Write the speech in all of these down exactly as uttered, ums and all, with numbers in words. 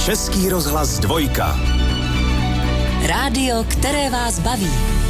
Český rozhlas dvojka. Rádio, které vás baví.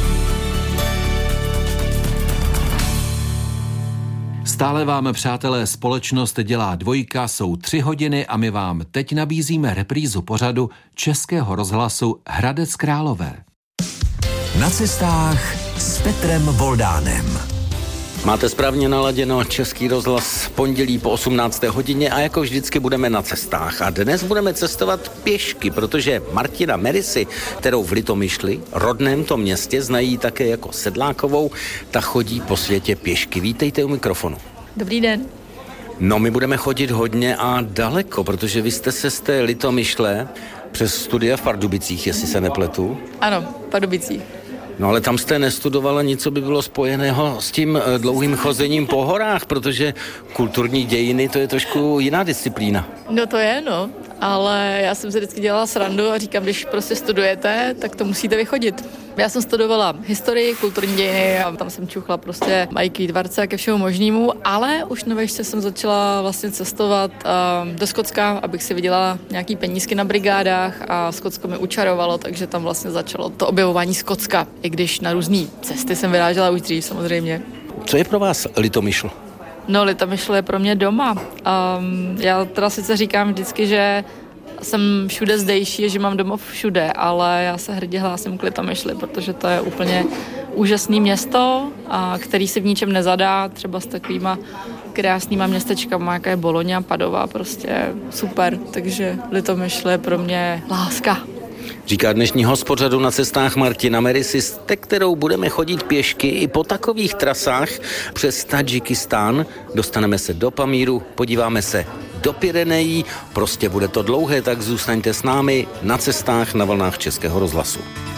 Stále vám, přátelé, společnost dělá dvojka, jsou tři hodiny a my vám teď nabízíme reprízu pořadu Českého rozhlasu Hradec Králové. Na cestách s Petrem Voldánem. Máte správně naladěno Český rozhlas pondělí po osmnácté hodině a jako vždycky budeme na cestách. A dnes budeme cestovat pěšky, protože Martina Merisy, kterou v Litomyšli, rodném tom městě, znají také jako Sedlákovou, ta chodí po světě pěšky. Vítejte u mikrofonu. Dobrý den. No, my budeme chodit hodně a daleko, protože vy jste se z té Litomyšle přes studia v Pardubicích, jestli se nepletu. Ano, v Pardubicích. No ale tam jste nestudovala nic, co by bylo spojeného s tím dlouhým chozením po horách, protože kulturní dějiny, to je trošku jiná disciplína. No to je, no, ale já jsem se vždycky dělala srandu a říkám, když prostě studujete, tak to musíte vychodit. Já jsem studovala historii, kulturní dějiny a tam jsem čuchla prostě majík výtvarce ke všemu možnému, ale už na vejšce jsem začala vlastně cestovat uh, do Skotska, abych si vydělala nějaký penízky na brigádách a Skotsko mi učarovalo, takže tam vlastně začalo to objevování Skotska, i když na různý cesty jsem vyrážela už dřív samozřejmě. Co je pro vás Litomyšl? No, Litomyšl je pro mě doma. Um, já teda sice říkám vždycky, že jsem všude zdejší, že mám domov všude, ale já se hrdě hlásím k Litomyšli, protože to je úplně úžasné město, a který si v ničem nezadá, třeba s takovýma krásnýma městečkama, jaká je Bologna, Padova, prostě super, takže Litomyšl je pro mě láska. Říká dnešní host pořadu Na cestách Martina Merisy, s kterou budeme chodit pěšky i po takových trasách přes Tadžikistán. Dostaneme se do Pamíru, podíváme se do Pyrenejí. Prostě bude to dlouhé, tak zůstaňte s námi na cestách na vlnách Českého rozhlasu.